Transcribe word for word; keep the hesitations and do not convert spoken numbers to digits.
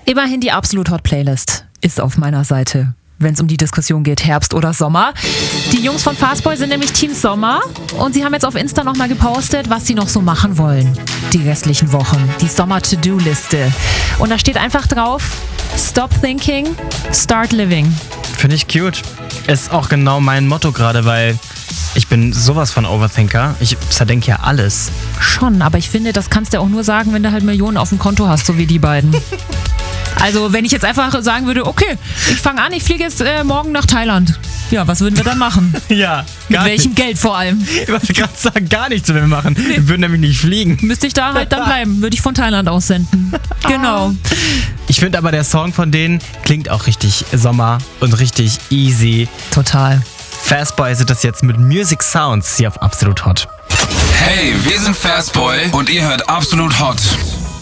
Immerhin die Absolut Hot Playlist ist auf meiner Seite, wenn es um die Diskussion geht, Herbst oder Sommer. Die Jungs von Fastboy sind nämlich Team Sommer und sie haben jetzt auf Insta nochmal gepostet, was sie noch so machen wollen. Die restlichen Wochen, die Sommer-To-Do-Liste. Und da steht einfach drauf, Stop thinking, start living. Finde ich cute. Ist auch genau mein Motto gerade, weil ich bin sowas von Overthinker. Ich zerdenke ja alles. Schon, aber ich finde, das kannst du auch nur sagen, wenn du halt Millionen auf dem Konto hast, so wie die beiden. Also wenn ich jetzt einfach sagen würde, okay, ich fange an, ich fliege jetzt äh, morgen nach Thailand. Ja, was würden wir dann machen? Ja, Mit welchem Geld vor allem? Ich wollte gerade sagen, gar nichts würden wir machen. Nee. Wir würden nämlich nicht fliegen. Müsste ich da halt dann bleiben, würde ich von Thailand aussenden. Genau. Ich finde aber, der Song von denen klingt auch richtig Sommer und richtig easy. Total. Fastboy sind das jetzt mit Music Sounds hier auf Absolut Hot. Hey, wir sind Fastboy und ihr hört Absolut Hot.